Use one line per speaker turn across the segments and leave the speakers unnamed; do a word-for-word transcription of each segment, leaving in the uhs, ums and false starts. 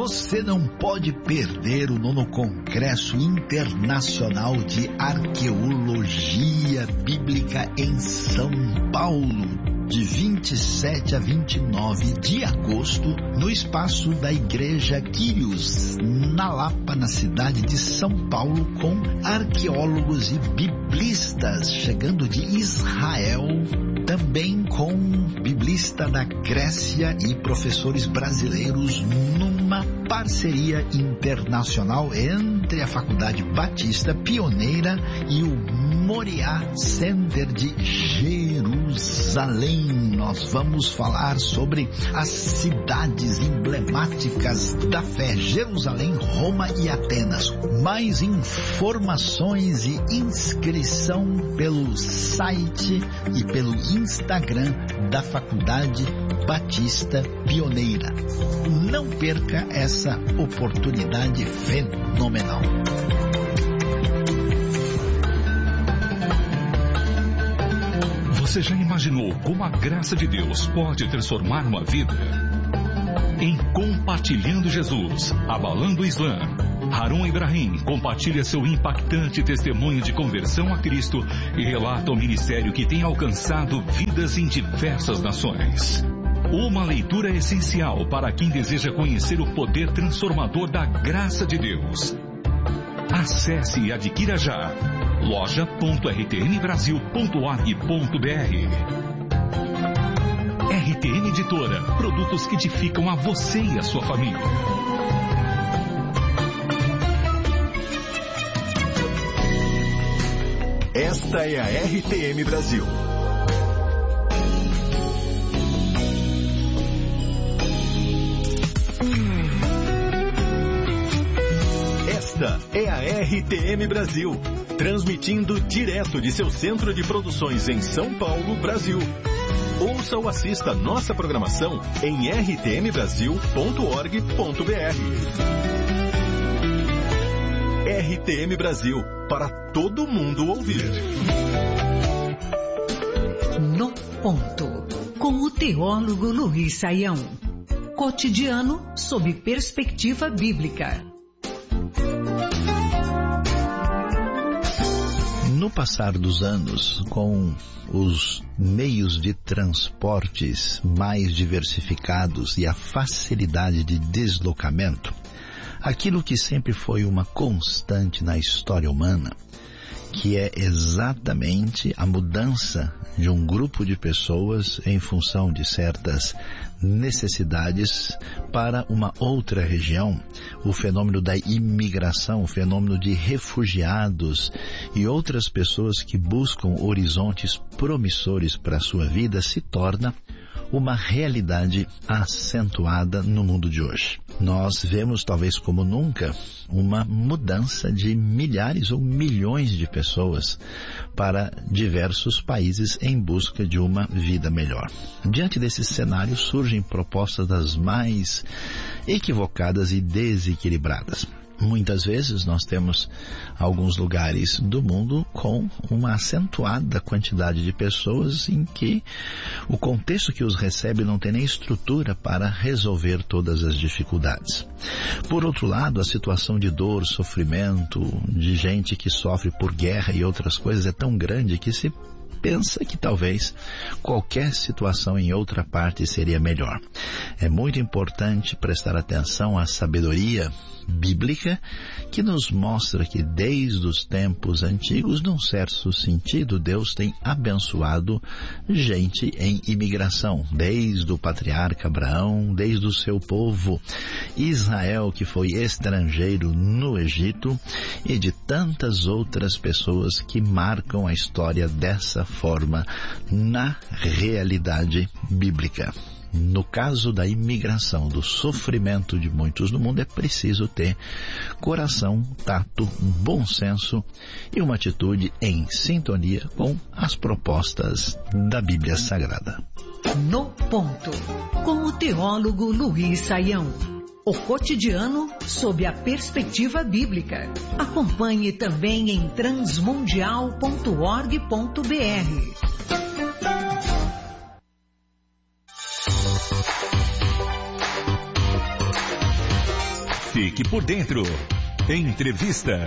Você não pode perder o nono Congresso Internacional de Arqueologia Bíblica em São Paulo, de vinte e sete a vinte e nove de agosto, no espaço da Igreja Quírios, na Lapa, na cidade de São Paulo, com arqueólogos e biblistas chegando de Israel, também com biblista da Grécia e professores brasileiros, numa parceria internacional entre a Faculdade Batista Pioneira e o Moriá Center de Jerusalém. Nós vamos falar sobre as cidades emblemáticas da fé: Jerusalém, Roma e Atenas. Mais informações e inscrição pelo site e pelo Instagram da Faculdade Batista Pioneira. Não perca essa oportunidade fenomenal.
Você já imaginou como a graça de Deus pode transformar uma vida? Em Compartilhando Jesus, Abalando o Islã, Harun Ibrahim compartilha seu impactante testemunho de conversão a Cristo e relata o ministério que tem alcançado vidas em diversas nações. Uma leitura essencial para quem deseja conhecer o poder transformador da graça de Deus. Acesse e adquira já loja ponto r t n brasil ponto org ponto b r. R T N Editora, produtos que edificam a você e a sua família.
Esta é a R T M Brasil. Esta é a R T M Brasil, transmitindo direto de seu centro de produções em São Paulo, Brasil. Ouça ou assista nossa programação em r t m brasil ponto org ponto b r. R T M Brasil, para todo mundo ouvir.
No Ponto, com o teólogo Luiz Saião. Cotidiano sob perspectiva bíblica.
No passar dos anos, com os meios de transportes mais diversificados e a facilidade de deslocamento, aquilo que sempre foi uma constante na história humana, que é exatamente a mudança de um grupo de pessoas em função de certas necessidades para uma outra região, o fenômeno da imigração, o fenômeno de refugiados e outras pessoas que buscam horizontes promissores para a sua vida, se torna uma realidade acentuada no mundo de hoje. Nós vemos, talvez como nunca, uma mudança de milhares ou milhões de pessoas para diversos países em busca de uma vida melhor. Diante desse cenário surgem propostas das mais equivocadas e desequilibradas. Muitas vezes nós temos alguns lugares do mundo com uma acentuada quantidade de pessoas em que o contexto que os recebe não tem nem estrutura para resolver todas as dificuldades. Por outro lado, a situação de dor, sofrimento, de gente que sofre por guerra e outras coisas é tão grande que se pensa que talvez qualquer situação em outra parte seria melhor. É muito importante prestar atenção à sabedoria bíblica que nos mostra que desde os tempos antigos, num certo sentido, Deus tem abençoado gente em imigração, desde o patriarca Abraão, desde o seu povo Israel, que foi estrangeiro no Egito, e de tantas outras pessoas que marcam a história dessa forma na realidade bíblica. No caso da imigração, do sofrimento de muitos no mundo, é preciso ter coração, tato, bom senso e uma atitude em sintonia com as propostas da Bíblia Sagrada.
No Ponto, com o teólogo Luiz Saião. O cotidiano sob a perspectiva bíblica. Acompanhe também em transmundial ponto org ponto b r.
Fique por dentro. Entrevista.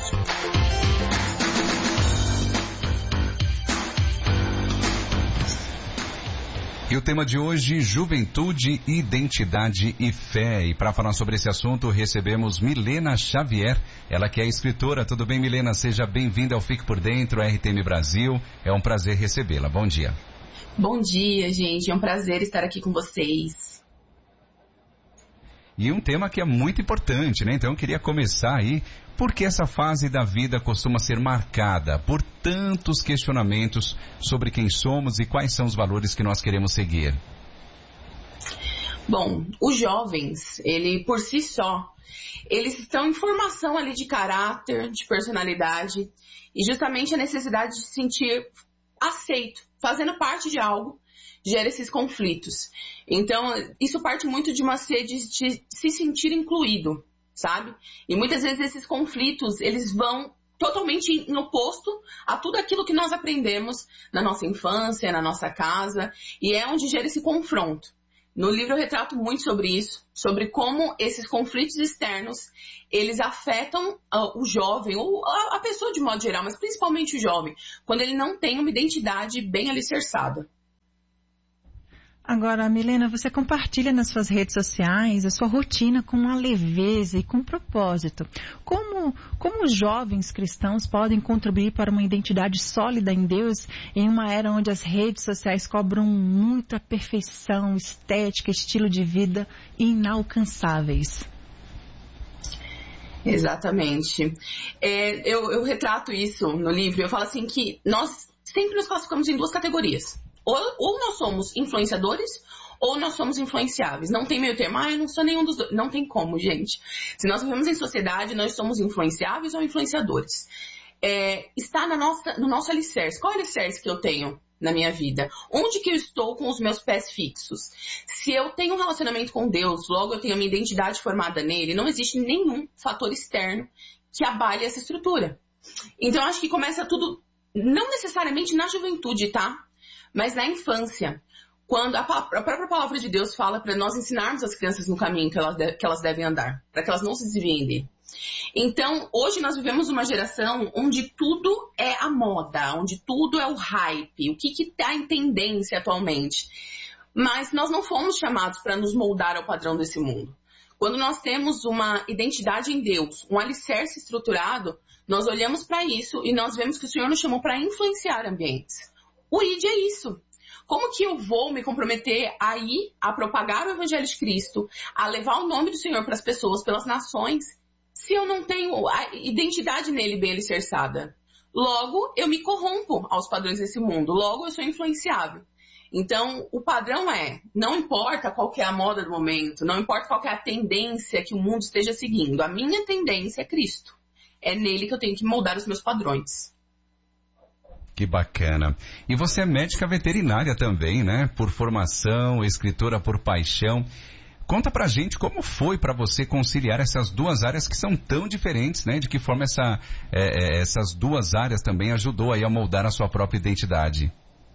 E o tema de hoje, juventude, identidade e fé. E para falar sobre esse assunto, recebemos Milena Xavier, ela que é escritora. Tudo bem, Milena? Seja bem-vinda ao Fique por Dentro, R T M Brasil. É um prazer recebê-la. Bom dia.
Bom dia, gente. É um prazer estar aqui com vocês.
E um tema que é muito importante, né? Então eu queria começar aí, porque essa fase da vida costuma ser marcada por tantos questionamentos sobre quem somos e quais são os valores que nós queremos seguir.
Bom, os jovens, ele por si só, eles estão em formação ali de caráter, de personalidade, e justamente a necessidade de se sentir aceito, fazendo parte de algo, gera esses conflitos. Então, isso parte muito de uma sede de se sentir incluído, sabe? E muitas vezes esses conflitos, eles vão totalmente no oposto a tudo aquilo que nós aprendemos na nossa infância, na nossa casa, e é onde gera esse confronto. No livro eu retrato muito sobre isso, sobre como esses conflitos externos, eles afetam uh, o jovem, ou a, a pessoa de modo geral, mas principalmente o jovem, quando ele não tem uma identidade bem alicerçada.
Agora, Milena, você compartilha nas suas redes sociais a sua rotina com uma leveza e com um propósito. Como, como os jovens cristãos podem contribuir para uma identidade sólida em Deus em uma era onde as redes sociais cobram muita perfeição, estética, estilo de vida inalcançáveis?
Exatamente. É, eu, eu retrato isso no livro. Eu falo assim que nós sempre nos classificamos em duas categorias. Ou, ou nós somos influenciadores, ou nós somos influenciáveis. Não tem meio termo. Ah, eu não sou nenhum dos dois. Não tem como, gente. Se nós vivemos em sociedade, nós somos influenciáveis ou influenciadores. É, está na nossa, no nosso alicerce. Qual é o alicerce que eu tenho na minha vida? Onde que eu estou com os meus pés fixos? Se eu tenho um relacionamento com Deus, logo eu tenho a minha identidade formada nele, não existe nenhum fator externo que abale essa estrutura. Então, acho que começa tudo, não necessariamente na juventude, tá? Mas na infância, quando a, a própria palavra de Deus fala para nós ensinarmos as crianças no caminho que elas, de, que elas devem andar, para que elas não se desviem dele. Então, hoje nós vivemos uma geração onde tudo é a moda, onde tudo é o hype, o que está em tendência atualmente. Mas nós não fomos chamados para nos moldar ao padrão desse mundo. Quando nós temos uma identidade em Deus, um alicerce estruturado, nós olhamos para isso e nós vemos que o Senhor nos chamou para influenciar ambientes. O I D é isso. Como que eu vou me comprometer a ir a propagar o Evangelho de Cristo, a levar o nome do Senhor para as pessoas, pelas nações, se eu não tenho a identidade nele bem alicerçada? Logo, eu me corrompo aos padrões desse mundo. Logo, eu sou influenciável. Então, o padrão é, não importa qual que é a moda do momento, não importa qual que é a tendência que o mundo esteja seguindo. A minha tendência é Cristo. É nele que eu tenho que moldar os meus padrões.
Que bacana. E você é médica veterinária também, né? Por formação, escritora por paixão. Conta pra gente como foi pra você conciliar essas duas áreas que são tão diferentes, né? De que forma essa, é, essas duas áreas também ajudou aí a moldar a sua própria identidade.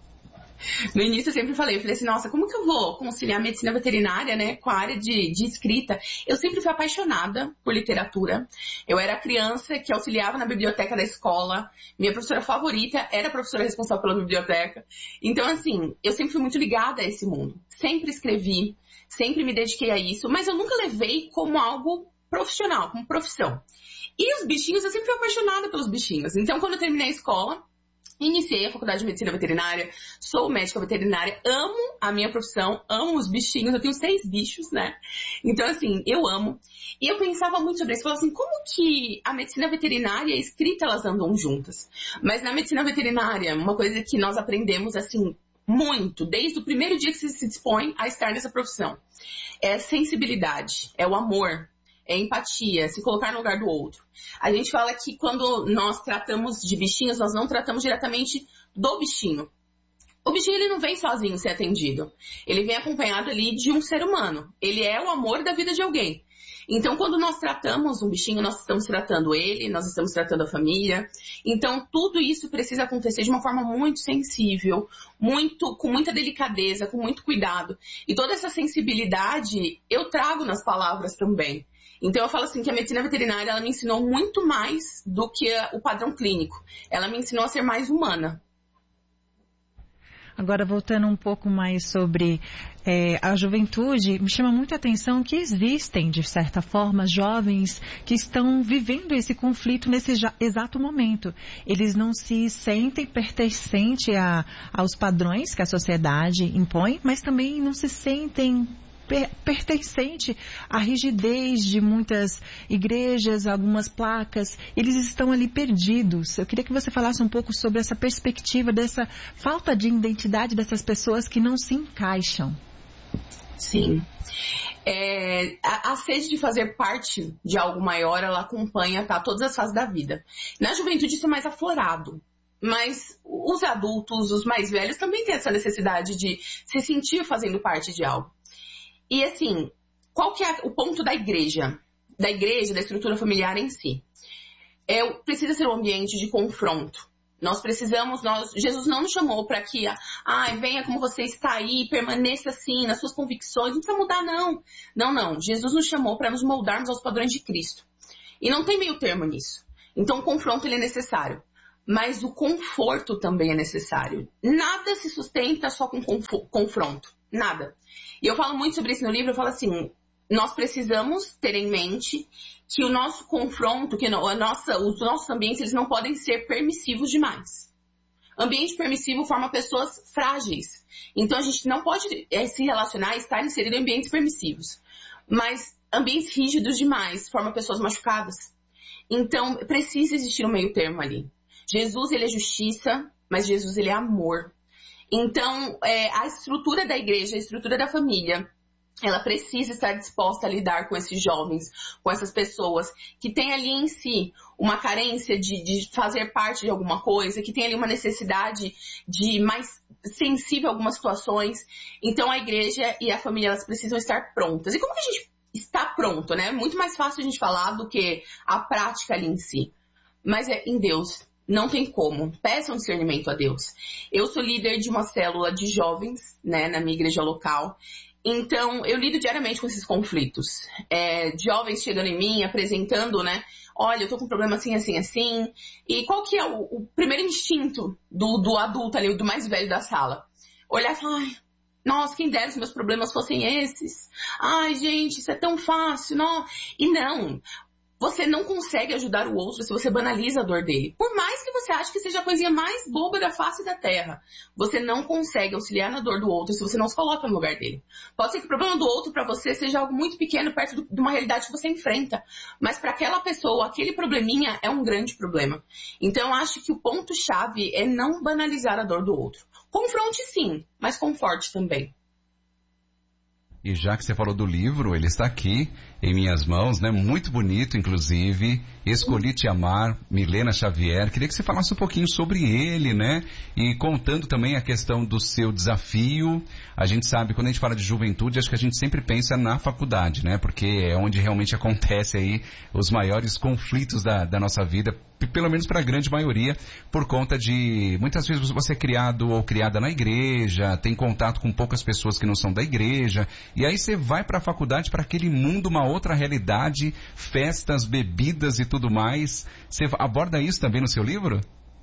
No início eu sempre falei, eu falei assim, nossa, como que eu vou conciliar a medicina veterinária, né, com a área de, de escrita? Eu sempre fui apaixonada por literatura. Eu era criança que auxiliava na biblioteca da escola. Minha professora favorita era a professora responsável pela biblioteca. Então, assim, eu sempre fui muito ligada a esse mundo. Sempre escrevi, sempre me dediquei a isso, mas eu nunca levei como algo profissional, como profissão. E os bichinhos, eu sempre fui apaixonada pelos bichinhos. Então, quando eu terminei a escola, iniciei a faculdade de medicina veterinária, sou médica veterinária, amo a minha profissão, amo os bichinhos, eu tenho seis bichos, né? Então, assim, eu amo. E eu pensava muito sobre isso, falava assim, como que a medicina veterinária e a escrita, elas andam juntas? Mas na medicina veterinária, uma coisa que nós aprendemos, assim, muito, desde o primeiro dia que você se dispõe a estar nessa profissão, é sensibilidade, é o amor, é empatia, se colocar no lugar do outro. A gente fala que quando nós tratamos de bichinhos, nós não tratamos diretamente do bichinho. O bichinho, ele não vem sozinho ser atendido. Ele vem acompanhado ali de um ser humano. Ele é o amor da vida de alguém. Então, quando nós tratamos um bichinho, nós estamos tratando ele, nós estamos tratando a família. Então, tudo isso precisa acontecer de uma forma muito sensível, muito, com muita delicadeza, com muito cuidado. E toda essa sensibilidade eu trago nas palavras também. Então eu falo assim que a medicina veterinária, ela me ensinou muito mais do que o padrão clínico. Ela me ensinou a ser mais humana.
Agora, voltando um pouco mais sobre é, a juventude, me chama muito a atenção que existem, de certa forma, jovens que estão vivendo esse conflito nesse já, exato momento. Eles não se sentem pertencentes a, aos padrões que a sociedade impõe, mas também não se sentem pertencente à rigidez de muitas igrejas, algumas placas. Eles estão ali perdidos. Eu queria que você falasse um pouco sobre essa perspectiva dessa falta de identidade dessas pessoas que não se encaixam.
Sim. É, a, a sede de fazer parte de algo maior, ela acompanha, tá, todas as fases da vida. Na juventude isso é mais aflorado. Mas os adultos, os mais velhos, também têm essa necessidade de se sentir fazendo parte de algo. E assim, qual que é o ponto da igreja? Da igreja, da estrutura familiar em si? É, precisa ser um ambiente de confronto. Nós precisamos, nós, Jesus não nos chamou para que, ah, venha como você está aí, permaneça assim, nas suas convicções, não precisa mudar não. Não, não. Jesus nos chamou para nos moldarmos aos padrões de Cristo. E não tem meio termo nisso. Então o confronto ele é necessário. Mas o conforto também é necessário. Nada se sustenta só com confronto. Nada. E eu falo muito sobre isso no livro, eu falo assim, nós precisamos ter em mente que o nosso confronto, que a nossa, os nossos ambientes, eles não podem ser permissivos demais. Ambiente permissivo forma pessoas frágeis. Então a gente não pode é, se relacionar e estar inserido em ambientes permissivos. Mas ambientes rígidos demais formam pessoas machucadas. Então precisa existir um meio termo ali. Jesus, ele é justiça, mas Jesus, ele é amor. Então, é, a estrutura da igreja, a estrutura da família, ela precisa estar disposta a lidar com esses jovens, com essas pessoas que têm ali em si uma carência de, de fazer parte de alguma coisa, que tem ali uma necessidade de mais sensível a algumas situações. Então, a igreja e a família, elas precisam estar prontas. E como que a gente está pronto, né? É muito mais fácil a gente falar do que a prática ali em si. Mas é em Deus. Não tem como. Peçam discernimento a Deus. Eu sou líder de uma célula de jovens, né, na minha igreja local. Então, eu lido diariamente com esses conflitos. É, jovens chegando em mim, apresentando, né, olha, eu tô com um problema assim, assim, assim. E qual que é o, o primeiro instinto do, do adulto ali, do mais velho da sala? Olhar e falar, ai, nossa, quem dera se meus problemas fossem esses. Ai, gente, isso é tão fácil, não. E não. Você não consegue ajudar o outro se você banaliza a dor dele. Por mais que você ache que seja a coisinha mais boba da face da terra, você não consegue auxiliar na dor do outro se você não se coloca no lugar dele. Pode ser que o problema do outro para você seja algo muito pequeno perto do, de uma realidade que você enfrenta. Mas para aquela pessoa, aquele probleminha é um grande problema. Então eu acho que o ponto-chave é não banalizar a dor do outro. Confronte sim, mas conforte também.
E já que você falou do livro, ele está aqui em minhas mãos, né? Muito bonito, inclusive. Escolhi Te Amar, Milena Xavier. Queria que você falasse um pouquinho sobre ele, né? E contando também a questão do seu desafio. A gente sabe, quando a gente fala de juventude, acho que a gente sempre pensa na faculdade, né? Porque é onde realmente acontece aí os maiores conflitos da, da nossa vida, pelo menos para a grande maioria, por conta de, muitas vezes você é criado ou criada na igreja, tem contato com poucas pessoas que não são da igreja, e aí você vai para a faculdade, para aquele mundo, uma outra realidade, festas, bebidas e tudo mais. Você aborda isso também no seu livro?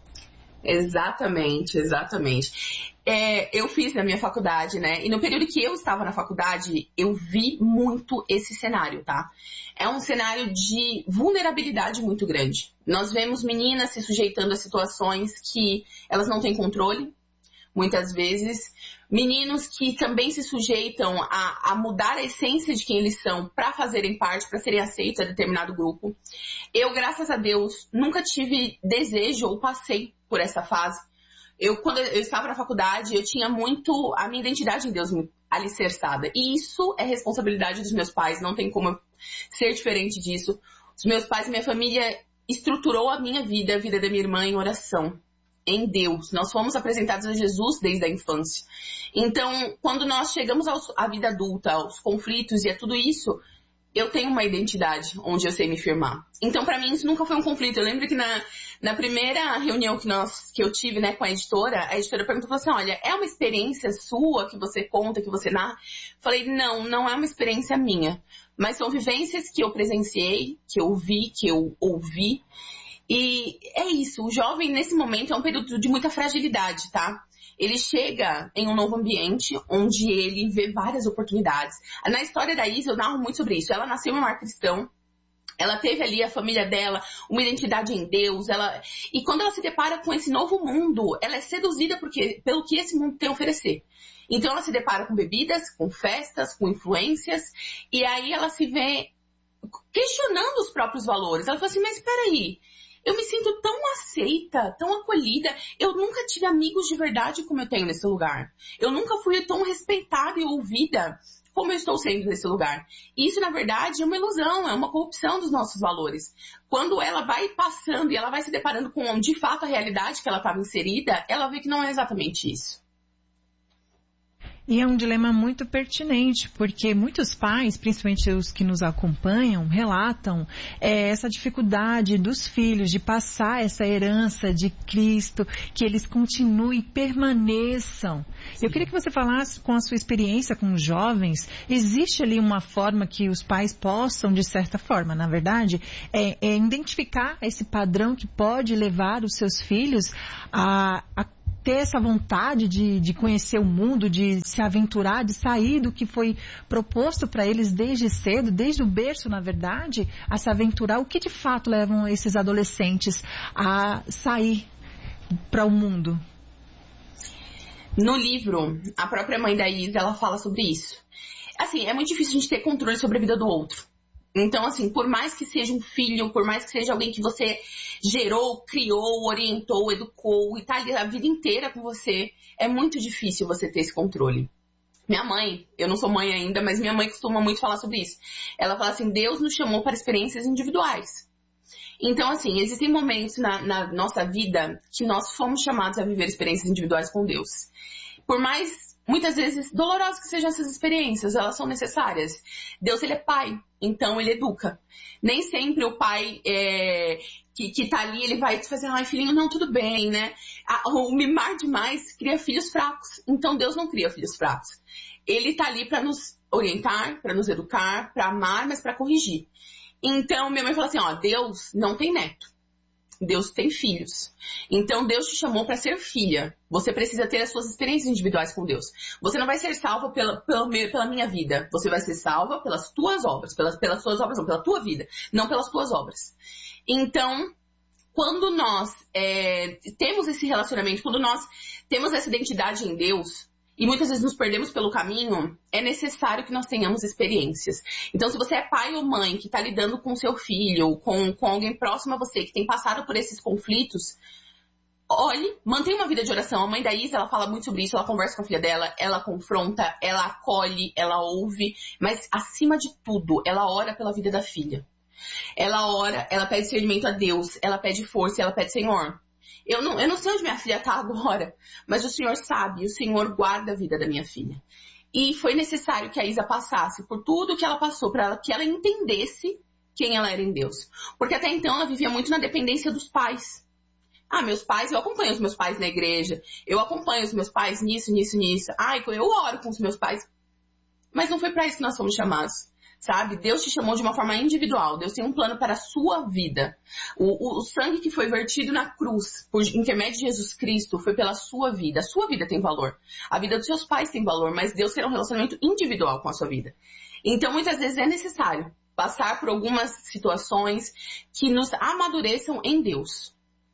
Exatamente, exatamente. É, eu fiz na minha faculdade, né? E no período que eu estava na faculdade, eu vi muito esse cenário, tá? É um cenário de vulnerabilidade muito grande. Nós vemos meninas se sujeitando a situações que elas não têm controle, muitas vezes. Meninos que também se sujeitam a, a mudar a essência de quem eles são para fazerem parte, para serem aceitos a determinado grupo. Eu, graças a Deus, nunca tive desejo ou passei por essa fase. Eu, quando eu estava na faculdade, eu tinha muito a minha identidade em Deus alicerçada. E isso é responsabilidade dos meus pais, não tem como ser diferente disso. Os meus pais e minha família estruturou a minha vida, a vida da minha irmã em oração, em Deus. Nós fomos apresentados a Jesus desde a infância. Então, quando nós chegamos aos, à vida adulta, aos conflitos e a tudo isso, eu tenho uma identidade onde eu sei me firmar. Então, para mim, isso nunca foi um conflito. Eu lembro que na, na primeira reunião que, nós, que eu tive, né, com a editora, a editora perguntou assim, olha, é uma experiência sua que você conta, que você narra? Falei, não, não é uma experiência minha. Mas são vivências que eu presenciei, que eu vi, que eu ouvi. E é isso, o jovem nesse momento é um período de muita fragilidade, tá? Ele chega em um novo ambiente, onde ele vê várias oportunidades. Na história da Isa, eu narro muito sobre isso. Ela nasceu em um lar cristão. Ela teve ali a família dela, uma identidade em Deus. Ela... E quando ela se depara com esse novo mundo, ela é seduzida porque, pelo que esse mundo tem a oferecer. Então ela se depara com bebidas, com festas, com influências. E aí ela se vê questionando os próprios valores. Ela fala assim, mas peraí, eu me sinto tão aceita, tão acolhida. Eu nunca tive amigos de verdade como eu tenho nesse lugar. Eu nunca fui tão respeitada e ouvida como eu estou sendo nesse lugar. E isso, na verdade, é uma ilusão, é uma corrupção dos nossos valores. Quando ela vai passando e ela vai se deparando com, de fato, a realidade que ela estava inserida, ela vê que não é exatamente isso.
E é um dilema muito pertinente, porque muitos pais, principalmente os que nos acompanham, relatam é, essa dificuldade dos filhos de passar essa herança de Cristo, que eles continuem, permaneçam. Sim. Eu queria que você falasse com a sua experiência com os jovens, existe ali uma forma que os pais possam, de certa forma, na verdade, é, é identificar esse padrão que pode levar os seus filhos a... a ter essa vontade de, de conhecer o mundo, de se aventurar, de sair do que foi proposto para eles desde cedo, desde o berço, na verdade, a se aventurar. O que de fato levam esses adolescentes a sair para o mundo?
No livro, a própria mãe da Isa, ela fala sobre isso. Assim, é muito difícil a gente ter controle sobre a vida do outro. Então, assim, por mais que seja um filho, por mais que seja alguém que você gerou, criou, orientou, educou e tá ali a vida inteira com você, é muito difícil você ter esse controle. Minha mãe, eu não sou mãe ainda, mas minha mãe costuma muito falar sobre isso. Ela fala assim, Deus nos chamou para experiências individuais. Então, assim, existem momentos na, na nossa vida que nós fomos chamados a viver experiências individuais com Deus. Por mais, muitas vezes, dolorosas que sejam essas experiências, elas são necessárias. Deus, ele é pai, então ele educa. Nem sempre o pai é, que, que tá ali, ele vai te fazer, ai filhinho, não, tudo bem, né? O mimar demais cria filhos fracos. Então Deus não cria filhos fracos. Ele tá ali para nos orientar, para nos educar, para amar, mas para corrigir. Então minha mãe falou assim, ó, Deus não tem neto. Deus tem filhos. Então Deus te chamou para ser filha. Você precisa ter as suas experiências individuais com Deus. Você não vai ser salva pela, pela, pela minha vida. Você vai ser salva pelas tuas obras. Pelas, pelas suas obras, não, pela tua vida. Não pelas tuas obras. Então, quando nós é, temos esse relacionamento, quando nós temos essa identidade em Deus, e muitas vezes nos perdemos pelo caminho, é necessário que nós tenhamos experiências. Então, se você é pai ou mãe que está lidando com seu filho, com, com alguém próximo a você, que tem passado por esses conflitos, olhe, mantenha uma vida de oração. A mãe da Isa, ela fala muito sobre isso, ela conversa com a filha dela, ela confronta, ela acolhe, ela ouve, mas acima de tudo, ela ora pela vida da filha. Ela ora, ela pede discernimento a Deus, ela pede força, ela pede, Senhor, Eu não, eu não sei onde minha filha está agora, mas o Senhor sabe, o Senhor guarda a vida da minha filha. E foi necessário que a Isa passasse por tudo que ela passou, para que ela entendesse quem ela era em Deus. Porque até então ela vivia muito na dependência dos pais. Ah, meus pais, eu acompanho os meus pais na igreja, eu acompanho os meus pais nisso, nisso, nisso. Ah, eu oro com os meus pais. Mas não foi para isso que nós fomos chamados. Sabe? Deus te chamou de uma forma individual. Deus tem um plano para a sua vida. O, o, o sangue que foi vertido na cruz, por intermédio de Jesus Cristo, foi pela sua vida. A sua vida tem valor. A vida dos seus pais tem valor, mas Deus terá um relacionamento individual com a sua vida. Então, muitas vezes é necessário passar por algumas situações que nos amadureçam em Deus.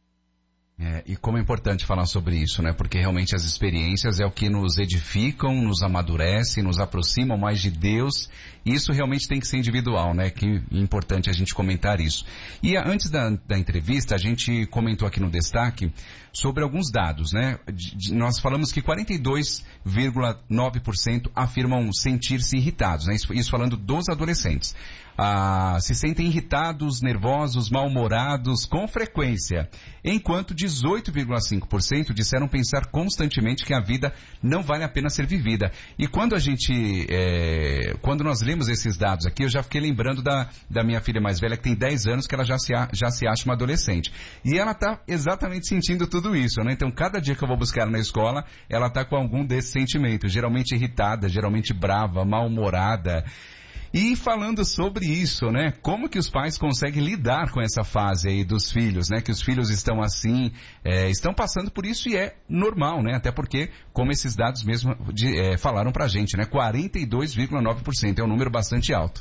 É, e como é importante falar sobre isso, né? Porque realmente as experiências é o que nos edificam, nos amadurecem, nos aproximam mais de Deus. E isso realmente tem que ser individual, né? Que é importante a gente comentar isso. E antes da, da entrevista, a gente comentou aqui no destaque sobre alguns dados, né? De, de, nós falamos que quarenta e dois vírgula nove por cento afirmam sentir-se irritados, né? Isso, isso falando dos adolescentes. Ah, se sentem irritados, nervosos, mal-humorados com frequência, enquanto dezoito vírgula cinco por cento disseram pensar constantemente que a vida não vale a pena ser vivida. E quando a gente, é, quando nós lemos esses dados aqui, eu já fiquei lembrando da, da minha filha mais velha, que tem dez anos, que ela já se, já se acha uma adolescente. E ela está exatamente sentindo tudo isso, né? Então, cada dia que eu vou buscar ela na escola, ela está com algum desses sentimentos, geralmente irritada, geralmente brava, mal-humorada. E falando sobre isso, né? Como que os pais conseguem lidar com essa fase aí dos filhos, né? Que os filhos estão assim, é, estão passando por isso e é normal, né? Até porque, como esses dados mesmo de, é, falaram pra gente, né? quarenta e dois vírgula nove por cento, é um número bastante alto.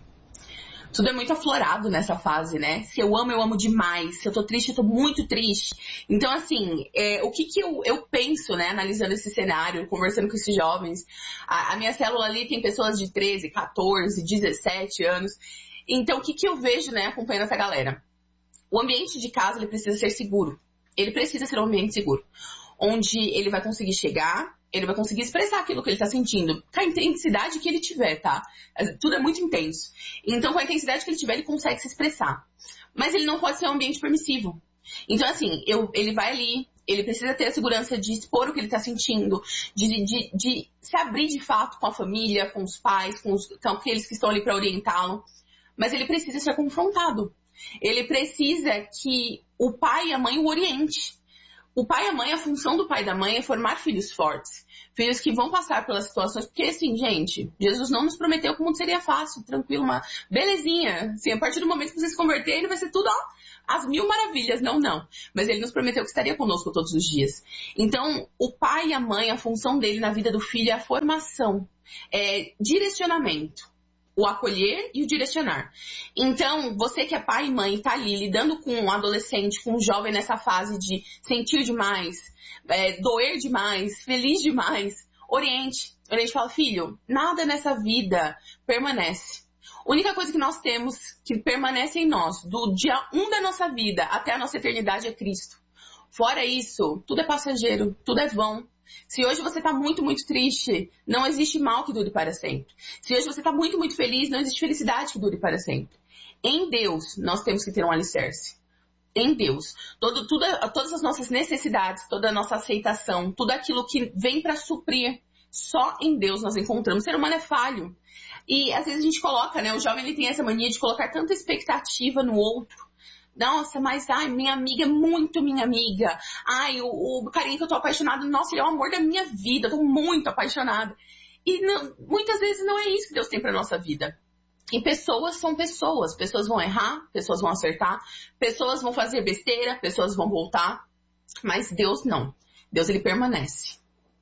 Tudo é muito aflorado nessa fase, né? Se eu amo, eu amo demais. Se eu tô triste, eu tô muito triste. Então, assim, é, o que que eu, eu penso, né? Analisando esse cenário, conversando com esses jovens. A, a minha célula ali tem pessoas de treze, quatorze, dezessete anos. Então, o que que eu vejo, né? Acompanhando essa galera. O ambiente de casa, ele precisa ser seguro. Ele precisa ser um ambiente seguro. Onde ele vai conseguir chegar, ele vai conseguir expressar aquilo que ele tá sentindo, com a intensidade que ele tiver, tá? Tudo é muito intenso. Então, com a intensidade que ele tiver, ele consegue se expressar. Mas ele não pode ser um ambiente permissivo. Então, assim, eu, ele vai ali, ele precisa ter a segurança de expor o que ele tá sentindo, de, de, de se abrir de fato com a família, com os pais, com, os, com aqueles que estão ali para orientá-lo. Mas ele precisa ser confrontado. Ele precisa que o pai e a mãe o oriente. O pai e a mãe, a função do pai e da mãe é formar filhos fortes. Filhos que vão passar pelas situações. Porque, assim, gente, Jesus não nos prometeu que o mundo seria fácil, tranquilo, uma belezinha. Assim, a partir do momento que você se converter, ele vai ser tudo, ó, as mil maravilhas. Não, não. Mas ele nos prometeu que estaria conosco todos os dias. Então, o pai e a mãe, a função dele na vida do filho é a formação. É direcionamento. O acolher e o direcionar. Então, você que é pai e mãe, tá ali lidando com um adolescente, com um jovem nessa fase de sentir demais, é, doer demais, feliz demais, oriente. Oriente fala, filho, nada nessa vida permanece. A única coisa que nós temos que permanece em nós, do dia um da nossa vida até a nossa eternidade, é Cristo. Fora isso, tudo é passageiro, tudo é vão. Se hoje você está muito, muito triste, não existe mal que dure para sempre. Se hoje você está muito, muito feliz, não existe felicidade que dure para sempre. Em Deus, nós temos que ter um alicerce. Em Deus. Todo, tudo, todas as nossas necessidades, toda a nossa aceitação, tudo aquilo que vem para suprir, só em Deus nós encontramos. O ser humano é falho. E às vezes a gente coloca, né? O jovem ele tem essa mania de colocar tanta expectativa no outro. Nossa, mas ai, minha amiga é muito minha amiga. Ai, o, o carinha que eu tô apaixonada, nossa, ele é o amor da minha vida, eu tô muito apaixonada. E não, muitas vezes não é isso que Deus tem pra nossa vida. E pessoas são pessoas. Pessoas vão errar, pessoas vão acertar, pessoas vão fazer besteira, pessoas vão voltar. Mas Deus não. Deus, ele permanece.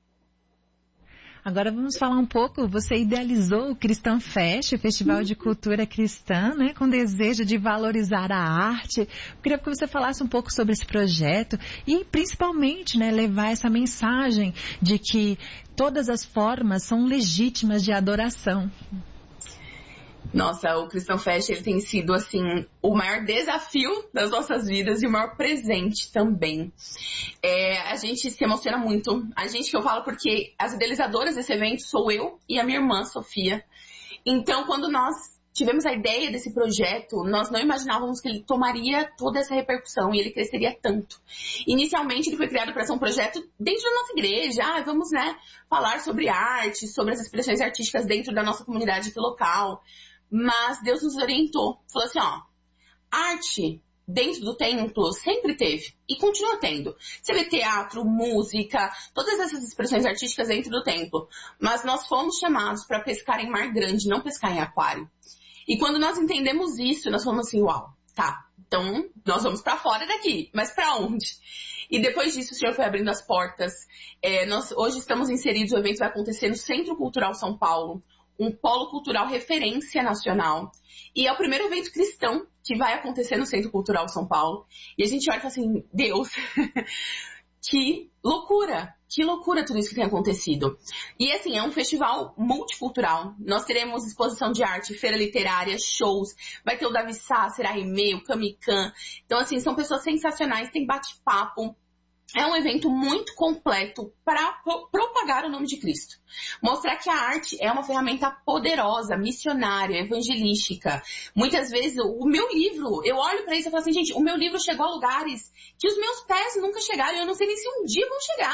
Agora vamos falar um pouco, você idealizou o Cristã Fest, o Festival de Cultura Cristã, né, com desejo de valorizar a arte. Eu queria que você falasse um pouco sobre esse projeto e principalmente, né, levar essa mensagem de que todas as formas são legítimas de adoração.
Nossa, o Cristã Fest, ele tem sido, assim, o maior desafio das nossas vidas e o maior presente também. É, a gente se emociona muito. A gente que eu falo porque as idealizadoras desse evento sou eu e a minha irmã, Sofia. Então, quando nós tivemos a ideia desse projeto, nós não imaginávamos que ele tomaria toda essa repercussão e ele cresceria tanto. Inicialmente, ele foi criado para ser um projeto dentro da nossa igreja. Ah, vamos, né, falar sobre arte, sobre as expressões artísticas dentro da nossa comunidade aqui local. Mas Deus nos orientou, falou assim, ó, arte dentro do templo sempre teve e continua tendo. Você vê teatro, música, todas essas expressões artísticas dentro do templo. Mas nós fomos chamados para pescar em mar grande, não pescar em aquário. E quando nós entendemos isso, nós fomos assim, uau, tá, então nós vamos para fora daqui, mas para onde? E depois disso o Senhor foi abrindo as portas. É, nós hoje estamos inseridos, o evento vai acontecer no Centro Cultural São Paulo, um polo cultural referência nacional. E é o primeiro evento cristão que vai acontecer no Centro Cultural São Paulo. E a gente olha e fala assim, Deus, que loucura, que loucura tudo isso que tem acontecido. E assim, é um festival multicultural. Nós teremos exposição de arte, feira literária, shows, vai ter o Davi Sá, será e-mail, Kamikan. Então assim, são pessoas sensacionais, tem bate-papo. É um evento muito completo para pro- propagar o nome de Cristo. Mostrar que a arte é uma ferramenta poderosa, missionária, evangelística. Muitas vezes, o meu livro, eu olho para isso e falo assim, gente, o meu livro chegou a lugares que os meus pés nunca chegaram. Eu não sei nem se um dia vão chegar.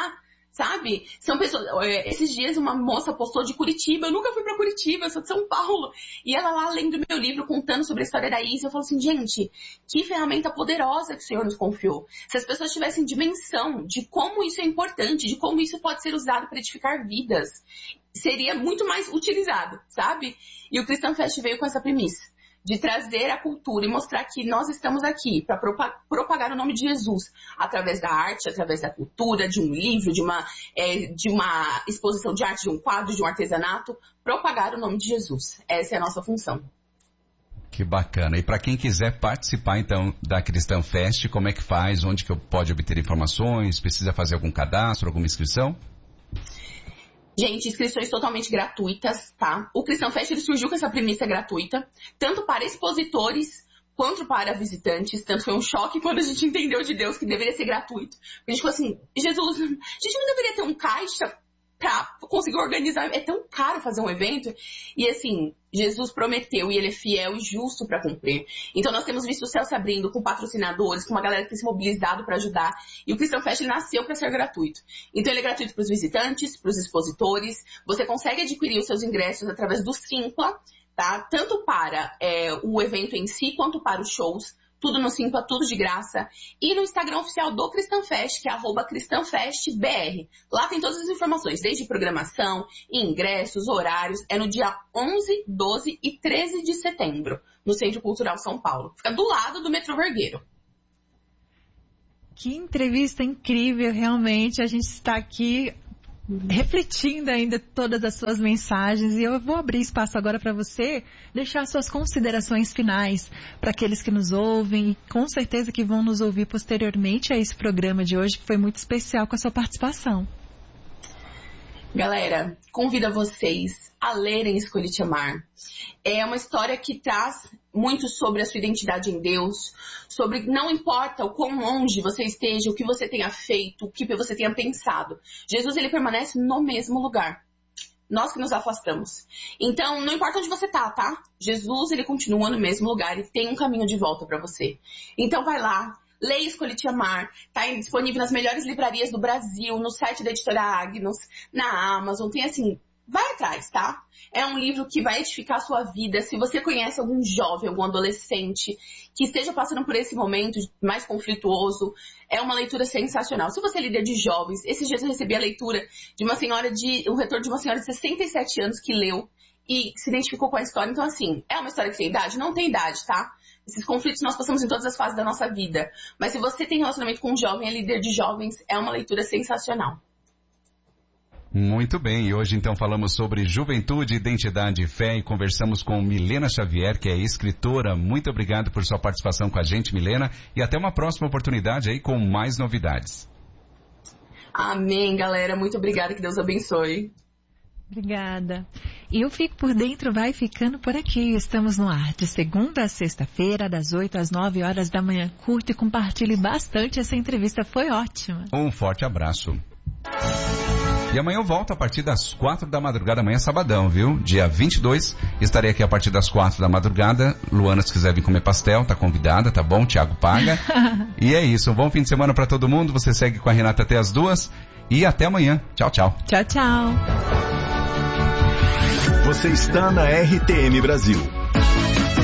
sabe? São pessoas... Esses dias uma moça postou de Curitiba, eu nunca fui pra Curitiba, eu sou de São Paulo. E ela lá lendo meu livro, contando sobre a história da Isa, eu falo assim, gente, que ferramenta poderosa que o Senhor nos confiou. Se as pessoas tivessem dimensão de como isso é importante, de como isso pode ser usado para edificar vidas, seria muito mais utilizado, sabe? E o Christian Fest veio com essa premissa de trazer a cultura e mostrar que nós estamos aqui para propagar o nome de Jesus através da arte, através da cultura, de um livro, de uma, é, de uma exposição de arte, de um quadro, de um artesanato, propagar o nome de Jesus. Essa é a nossa função.
Que bacana. E para quem quiser participar, então, da Christian Fest, como é que faz? Onde que eu pode obter informações? Precisa fazer algum cadastro, alguma inscrição?
Gente, inscrições totalmente gratuitas, tá? O Christian Fest, ele surgiu com essa premissa gratuita, tanto para expositores quanto para visitantes. Tanto foi um choque quando a gente entendeu de Deus que deveria ser gratuito. A gente falou assim, Jesus, a gente não deveria ter um caixa pra conseguir organizar? É tão caro fazer um evento. E assim, Jesus prometeu e ele é fiel e justo para cumprir. Então nós temos visto o céu se abrindo com patrocinadores, com uma galera que tem se mobilizado para ajudar. E o Christian Fest, ele nasceu para ser gratuito. Então ele é gratuito para os visitantes, para os expositores. Você consegue adquirir os seus ingressos através do Simpla, tá? Tanto para é, o evento em si, quanto para os shows. Tudo no Simpla, tudo de graça. E no Instagram oficial do Christian Fest, que é arroba Christian Fest B R. Lá tem todas as informações, desde programação, ingressos, horários. É no dia onze, doze e treze de setembro, no Centro Cultural São Paulo. Fica do lado do Metrô Vergueiro.
Que entrevista incrível, realmente. A gente está aqui refletindo ainda todas as suas mensagens, e eu vou abrir espaço agora para você deixar suas considerações finais para aqueles que nos ouvem e com certeza que vão nos ouvir posteriormente a esse programa de hoje, que foi muito especial com a sua participação.
Galera, convido vocês a lerem Escolhi Te Amar. É uma história que traz muito sobre a sua identidade em Deus, sobre não importa o quão longe você esteja, o que você tenha feito, o que você tenha pensado. Jesus, ele permanece no mesmo lugar. Nós que nos afastamos. Então, não importa onde você tá, tá? Jesus, ele continua no mesmo lugar e tem um caminho de volta para você. Então, vai lá. Leia Escolhi Te Amar, tá disponível nas melhores livrarias do Brasil, no site da editora Agnus, na Amazon, tem assim, vai atrás, tá? É um livro que vai edificar a sua vida. Se você conhece algum jovem, algum adolescente que esteja passando por esse momento mais conflituoso, é uma leitura sensacional. Se você é líder de jovens, esses dias eu recebi a leitura de uma senhora de, um retorno de uma senhora de sessenta e sete anos que leu e se identificou com a história. Então assim, é uma história que tem idade? Não tem idade, tá? Esses conflitos nós passamos em todas as fases da nossa vida. Mas se você tem relacionamento com um jovem, é líder de jovens, é uma leitura sensacional.
Muito bem, e hoje então falamos sobre juventude, identidade e fé e conversamos com Milena Xavier, que é escritora. Muito obrigado por sua participação com a gente, Milena, e até uma próxima oportunidade aí com mais novidades.
Amém, galera. Muito obrigada, que Deus abençoe.
Obrigada. E o Fico por Dentro vai ficando por aqui. Estamos no ar de segunda a sexta-feira, das oito às nove horas da manhã. Curte e compartilhe bastante. Essa entrevista foi ótima.
Um forte abraço. E amanhã eu volto a partir das quatro da madrugada, amanhã é sabadão, viu? Dia vinte e dois, estarei aqui a partir das quatro da madrugada. Luana, se quiser vir comer pastel, tá convidada, tá bom? Thiago paga. E é isso, um bom fim de semana pra todo mundo. Você segue com a Renata até as duas. E até amanhã. Tchau, tchau.
Tchau, tchau.
Você está na R T M Brasil.